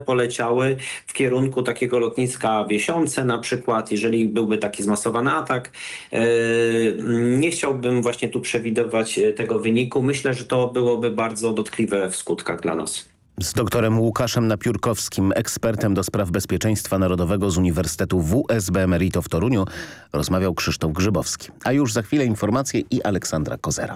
poleciały w kierunku takiego lotniska Wiesiące na przykład, jeżeli byłby taki zmasowany atak. Nie chciałbym właśnie tu przewidywać tego wyniku. Myślę, że to byłoby bardzo dotkliwe w skutkach dla nas. Z doktorem Łukaszem Napiórkowskim, ekspertem do spraw bezpieczeństwa narodowego z Uniwersytetu WSB Emerito w Toruniu, rozmawiał Krzysztof Grzybowski. A już za chwilę informacje i Aleksandra Kozera.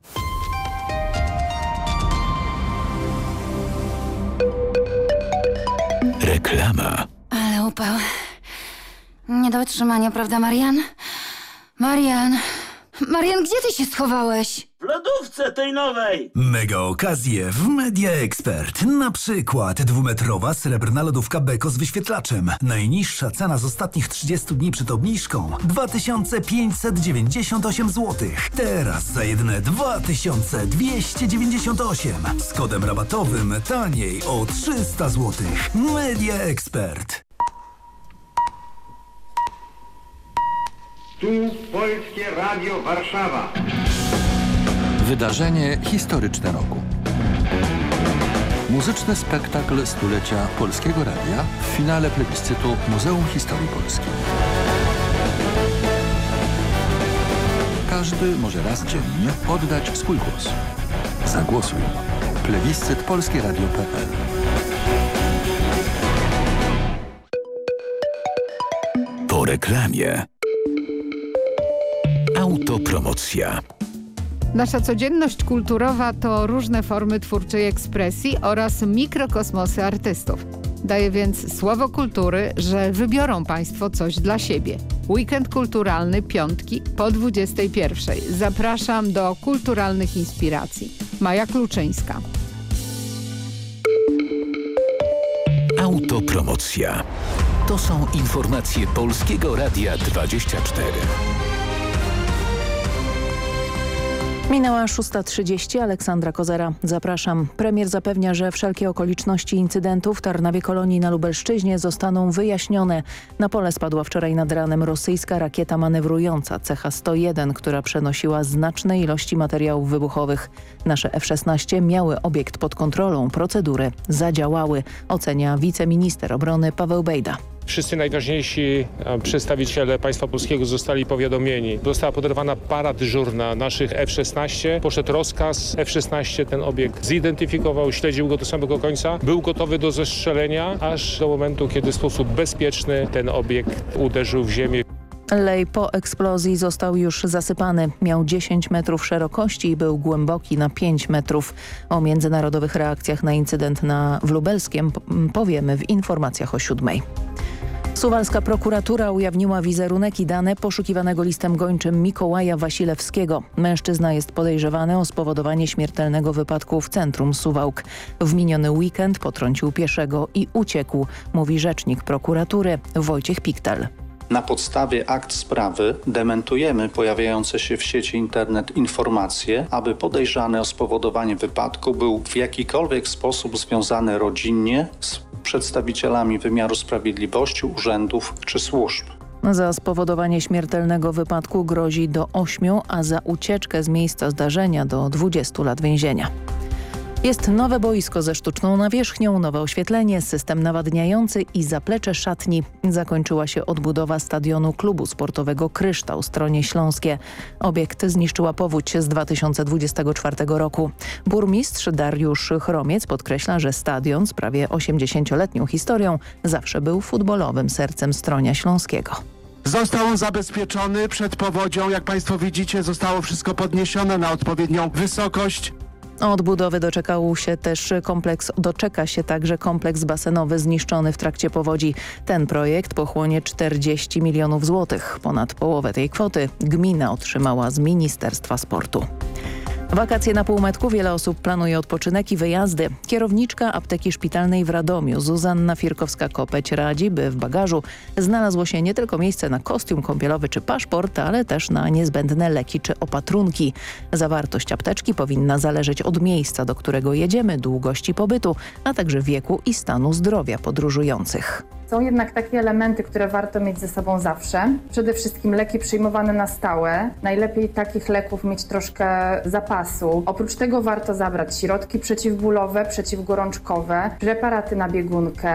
Reklama. Ale upał. Nie do utrzymania, prawda, Marian? Marian, gdzie ty się schowałeś? W lodówce tej nowej! Mega okazje w Media Expert. Na przykład 2-metrowa srebrna lodówka Beko z wyświetlaczem. Najniższa cena z ostatnich 30 dni przed obniżką 2598 zł. Teraz za jedyne 2298. Z kodem rabatowym taniej o 300 zł. Media Expert. Tu Polskie Radio Warszawa. Wydarzenie historyczne roku. Muzyczny spektakl stulecia Polskiego Radia w finale plebiscytu Muzeum Historii Polski. Każdy może raz dziennie oddać swój głos. Zagłosuj. Plebiscyt polskieradio.pl. Po reklamie. Autopromocja. Nasza codzienność kulturowa to różne formy twórczej ekspresji oraz mikrokosmosy artystów. Daję więc słowo kultury, że wybiorą Państwo coś dla siebie. Weekend kulturalny piątki po 21:00. Zapraszam do kulturalnych inspiracji. Maja Kluczyńska. Autopromocja. To są informacje Polskiego Radia 24. Minęła 6:30, Aleksandra Kozera. Zapraszam. Premier zapewnia, że wszelkie okoliczności incydentu w Tarnawie Kolonii na Lubelszczyźnie zostaną wyjaśnione. Na pole spadła wczoraj nad ranem rosyjska rakieta manewrująca CH-101, która przenosiła znaczne ilości materiałów wybuchowych. Nasze F-16 miały obiekt pod kontrolą, procedury zadziałały, ocenia wiceminister obrony Paweł Bejda. Wszyscy najważniejsi przedstawiciele państwa polskiego zostali powiadomieni. Została poderwana para dyżurna naszych F-16. Poszedł rozkaz. F-16 ten obiekt zidentyfikował, śledził go do samego końca. Był gotowy do zestrzelenia, aż do momentu, kiedy w sposób bezpieczny ten obiekt uderzył w ziemię. Lej po eksplozji został już zasypany. Miał 10 metrów szerokości i był głęboki na 5 metrów. O międzynarodowych reakcjach na incydent w Lubelskiem powiemy w informacjach o 7:00. Suwalska prokuratura ujawniła wizerunek i dane poszukiwanego listem gończym Mikołaja Wasilewskiego. Mężczyzna jest podejrzewany o spowodowanie śmiertelnego wypadku w centrum Suwałk. W miniony weekend potrącił pieszego i uciekł, mówi rzecznik prokuratury Wojciech Piktel. Na podstawie akt sprawy dementujemy pojawiające się w sieci internet informacje, aby podejrzany o spowodowanie wypadku był w jakikolwiek sposób związany rodzinnie z przedstawicielami wymiaru sprawiedliwości, urzędów czy służb. Za spowodowanie śmiertelnego wypadku grozi do 8, a za ucieczkę z miejsca zdarzenia do 20 lat więzienia. Jest nowe boisko ze sztuczną nawierzchnią, nowe oświetlenie, system nawadniający i zaplecze szatni. Zakończyła się odbudowa stadionu klubu sportowego Kryształ, Stronie Śląskie. Obiekt zniszczyła powódź z 2024 roku. Burmistrz Dariusz Chromiec podkreśla, że stadion z prawie 80-letnią historią zawsze był futbolowym sercem Stronia Śląskiego. Został on zabezpieczony przed powodzią. Jak Państwo widzicie, zostało wszystko podniesione na odpowiednią wysokość. Odbudowy doczeka się także kompleks basenowy zniszczony w trakcie powodzi. Ten projekt pochłonie 40 milionów złotych. Ponad połowę tej kwoty gmina otrzymała z Ministerstwa Sportu. Wakacje na półmetku. Wiele osób planuje odpoczynek i wyjazdy. Kierowniczka apteki szpitalnej w Radomiu Zuzanna Firkowska-Kopeć radzi, by w bagażu znalazło się nie tylko miejsce na kostium kąpielowy czy paszport, ale też na niezbędne leki czy opatrunki. Zawartość apteczki powinna zależeć od miejsca, do którego jedziemy, długości pobytu, a także wieku i stanu zdrowia podróżujących. Są jednak takie elementy, które warto mieć ze sobą zawsze. Przede wszystkim leki przyjmowane na stałe. Najlepiej takich leków mieć troszkę zapasu. Oprócz tego warto zabrać środki przeciwbólowe, przeciwgorączkowe, preparaty na biegunkę.